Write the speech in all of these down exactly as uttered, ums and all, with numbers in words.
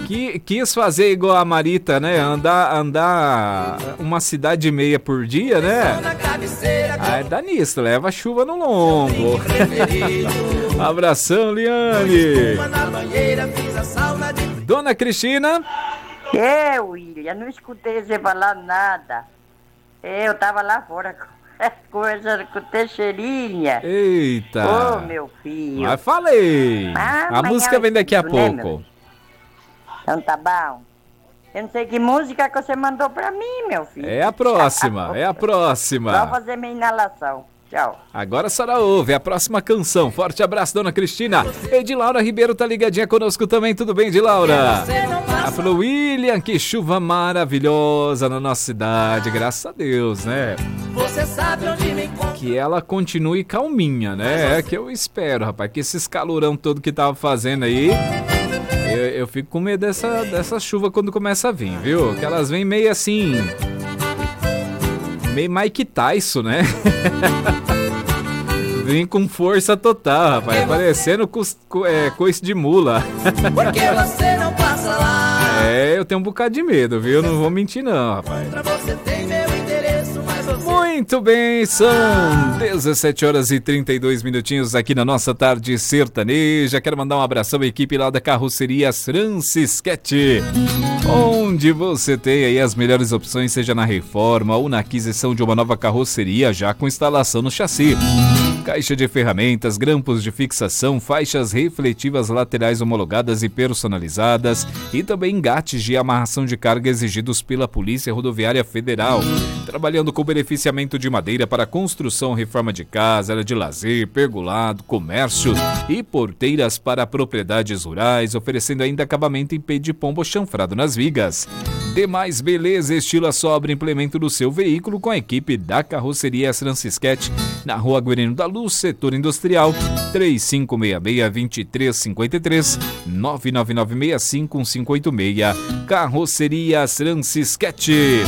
Que, quis fazer igual a Marita, né? Andar, andar uma cidade e meia por dia, né? Aí dá nisso, leva a chuva no lombo. Abração, Liane. Dona Cristina. É, William, não escutei você falar nada. Eu tava lá fora conversando com o Teixeirinha. Eita. Ô, oh, meu filho. Mas falei. Ah, a música vem daqui a né, pouco. Então tá bom. Eu não sei que música que você mandou pra mim, meu filho. É a próxima, é a próxima. Só fazer minha inalação. Tchau. Agora a senhora ouve a próxima canção. Forte abraço, Dona Cristina. Edilaura Ribeiro tá ligadinha conosco também. Tudo bem, Edilaura? Ela falou, William, que chuva maravilhosa na nossa cidade. Graças a Deus, né? Que ela continue calminha, né? É que eu espero, rapaz. Que esses calorão todo que tava fazendo aí... Eu, eu fico com medo dessa, dessa chuva quando começa a vir, viu? Que elas vêm meio assim... Meio Mike Tyson, né? Vem com força total, rapaz. Parecendo co, co, é, coice de mula. Porque você não passa lá. É, eu tenho um bocado de medo, viu? Não vou mentir não, rapaz. Você tem meu endereço, mas você... Muito bem, são dezessete horas e trinta e dois minutinhos aqui na nossa tarde sertaneja. Quero mandar um abração à equipe lá da Carrocerias Francisquete, onde você tem aí as melhores opções, seja na reforma ou na aquisição de uma nova carroceria já com instalação no chassi. Caixa de ferramentas, grampos de fixação, faixas refletivas laterais homologadas e personalizadas e também engates de amarração de carga exigidos pela Polícia Rodoviária Federal. Trabalhando com beneficiamento de madeira para construção, reforma de casa, área de lazer, pergolado, comércio e porteiras para propriedades rurais, oferecendo ainda acabamento em peito de pombo chanfrado nas vigas. Demais beleza, estilo a sobra implemento do seu veículo com a equipe da Carrocerias Francisquete, na Rua Guerino da Luz, setor industrial, três cinco seis seis, dois três cinco três, nove nove nove seis cinco um cinco oito seis. Carrocerias Francisquete.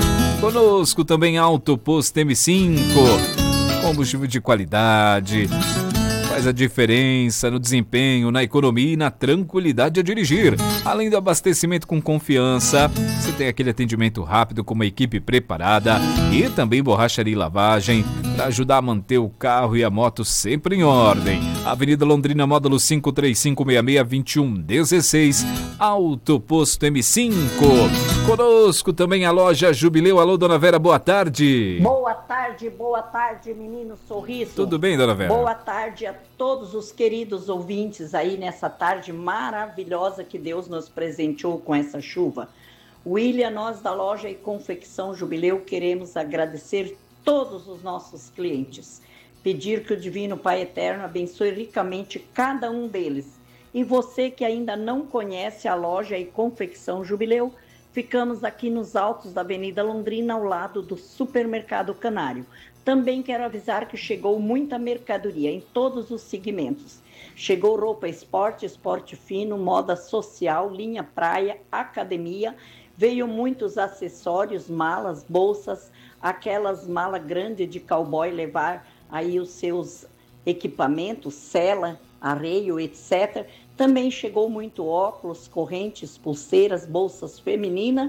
Conosco também Auto Posto M cinco, combustível de qualidade, faz a diferença no desempenho, na economia e na tranquilidade a dirigir. Além do abastecimento com confiança, você tem aquele atendimento rápido com uma equipe preparada e também borracharia e lavagem para ajudar a manter o carro e a moto sempre em ordem. Avenida Londrina, módulo cinco três cinco seis seis, dois um um seis, Auto Posto M cinco. Conosco também a loja Jubileu. Alô, Dona Vera, boa tarde. Boa tarde, boa tarde, menino Sorriso. Tudo bem, Dona Vera? Boa tarde a todos os queridos ouvintes aí nessa tarde maravilhosa que Deus nos presenteou com essa chuva. William, nós da loja e confecção Jubileu queremos agradecer todos os nossos clientes. Pedir que o Divino Pai Eterno abençoe ricamente cada um deles. E você que ainda não conhece a loja e confecção Jubileu, ficamos aqui nos altos da Avenida Londrina, ao lado do Supermercado Canário. Também quero avisar que chegou muita mercadoria em todos os segmentos. Chegou roupa esporte, esporte fino, moda social, linha praia, academia. Veio muitos acessórios, malas, bolsas, aquelas malas grandes de cowboy levar aí os seus equipamentos, sela, arreio, etcétera. Também chegou muito óculos, correntes, pulseiras, bolsas femininas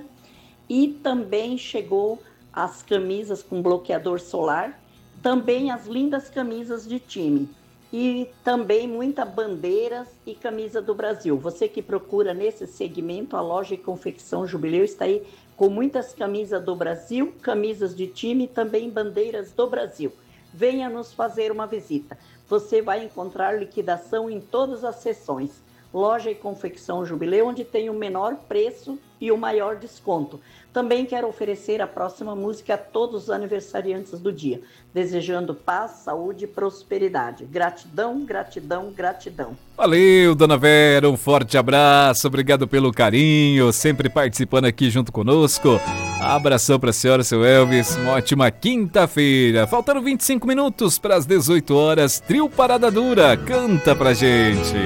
e também chegou as camisas com bloqueador solar, também as lindas camisas de time e também muitas bandeiras e camisa do Brasil. Você que procura nesse segmento, a loja e confecção Jubileu está aí com muitas camisas do Brasil, camisas de time e também bandeiras do Brasil. Venha nos fazer uma visita. Você vai encontrar liquidação em todas as seções. Loja e confecção Jubileu, onde tem o menor preço e o maior desconto. Também quero oferecer a próxima música a todos os aniversariantes do dia, desejando paz, saúde e prosperidade. Gratidão, gratidão, gratidão. Valeu, Dona Vera, um forte abraço, obrigado pelo carinho, sempre participando aqui junto conosco. Abração para a senhora, seu Elvis, uma ótima quinta-feira. Faltando vinte e cinco minutos para as dezoito horas, Trio Parada Dura, canta pra gente.